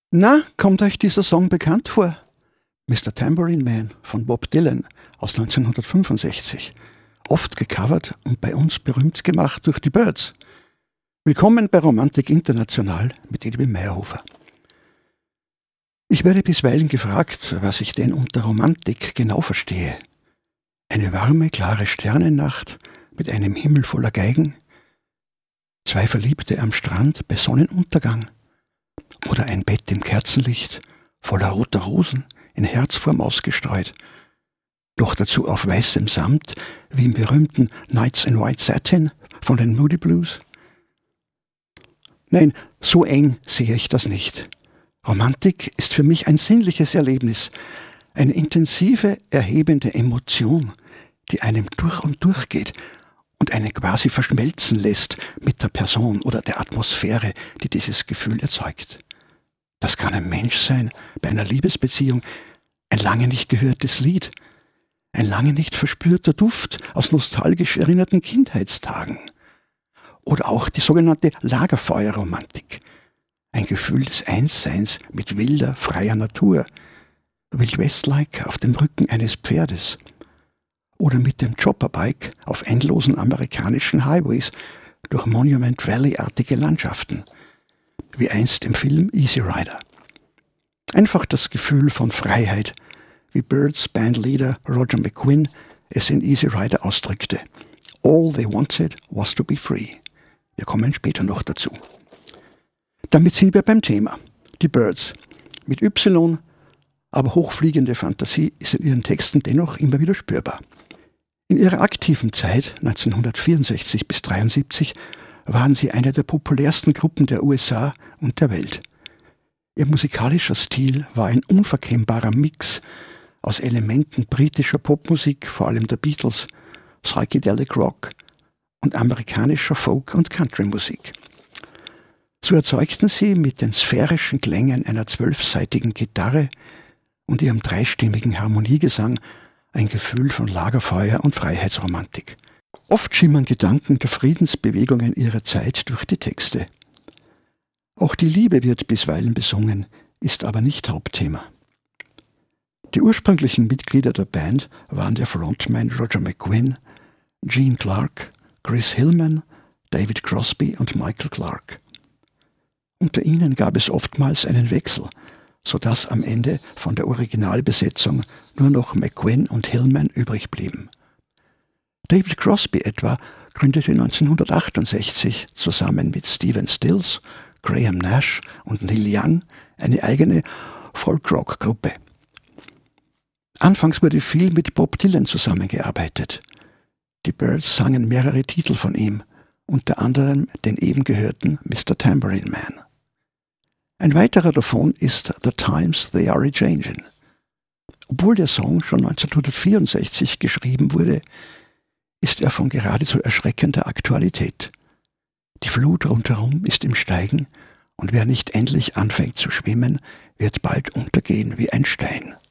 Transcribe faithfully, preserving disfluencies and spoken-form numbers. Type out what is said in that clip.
Na, kommt euch dieser Song bekannt vor? Mister Tambourine Man von Bob Dylan aus neunzehnhundertfünfundsechzig. Oft gecovert und bei uns berühmt gemacht durch die Byrds. Willkommen bei Romantik International mit Edwin Meyerhofer. Ich werde bisweilen gefragt, was ich denn unter Romantik genau verstehe. Eine warme, klare Sternennacht mit einem Himmel voller Geigen? Zwei Verliebte am Strand bei Sonnenuntergang? Oder ein Bett im Kerzenlicht, voller roter Rosen, in Herzform ausgestreut, doch dazu auf weißem Samt, wie im berühmten Nights in White Satin von den Moody Blues? Nein, so eng sehe ich das nicht. Romantik ist für mich ein sinnliches Erlebnis, eine intensive, erhebende Emotion, die einem durch und durch geht und einen quasi verschmelzen lässt mit der Person oder der Atmosphäre, die dieses Gefühl erzeugt. Das kann ein Mensch sein, bei einer Liebesbeziehung, ein lange nicht gehörtes Lied, ein lange nicht verspürter Duft aus nostalgisch erinnerten Kindheitstagen. Oder auch die sogenannte Lagerfeuerromantik, ein Gefühl des Einsseins mit wilder, freier Natur, Wild West-like auf dem Rücken eines Pferdes oder mit dem Chopperbike auf endlosen amerikanischen Highways durch Monument Valley-artige Landschaften, wie einst im Film Easy Rider. Einfach das Gefühl von Freiheit, wie Byrds Bandleader Roger McGuinn es in Easy Rider ausdrückte. All they wanted was to be free. Wir kommen später noch dazu. Damit sind wir beim Thema. Die Byrds. Mit Y, aber hochfliegende Fantasie ist in ihren Texten dennoch immer wieder spürbar. In ihrer aktiven Zeit, neunzehnhundertvierundsechzig bis dreiundsiebzig, waren sie eine der populärsten Gruppen der U S A und der Welt. Ihr musikalischer Stil war ein unverkennbarer Mix aus Elementen britischer Popmusik, vor allem der Beatles, Psychedelic Rock und amerikanischer Folk- und Country-Musik. So erzeugten sie mit den sphärischen Klängen einer zwölfsaitigen Gitarre und ihrem dreistimmigen Harmoniegesang ein Gefühl von Lagerfeuer und Freiheitsromantik. Oft schimmern Gedanken der Friedensbewegungen ihrer Zeit durch die Texte. Auch die Liebe wird bisweilen besungen, ist aber nicht Hauptthema. Die ursprünglichen Mitglieder der Band waren der Frontman Roger McGuinn, Gene Clark, Chris Hillman, David Crosby und Michael Clarke. Unter ihnen gab es oftmals einen Wechsel, sodass am Ende von der Originalbesetzung nur noch McGuinn und Hillman übrig blieben. David Crosby etwa gründete neunzehnhundertachtundsechzig zusammen mit Stephen Stills, Graham Nash und Neil Young eine eigene Folk-Rock-Gruppe. Anfangs wurde viel mit Bob Dylan zusammengearbeitet. Die Byrds sangen mehrere Titel von ihm, unter anderem den eben gehörten Mister Tambourine Man. Ein weiterer davon ist The Times They Are A-Changin'. Obwohl der Song schon neunzehnhundertvierundsechzig geschrieben wurde, ist er von geradezu erschreckender Aktualität. Die Flut rundherum ist im Steigen und wer nicht endlich anfängt zu schwimmen, wird bald untergehen wie ein Stein.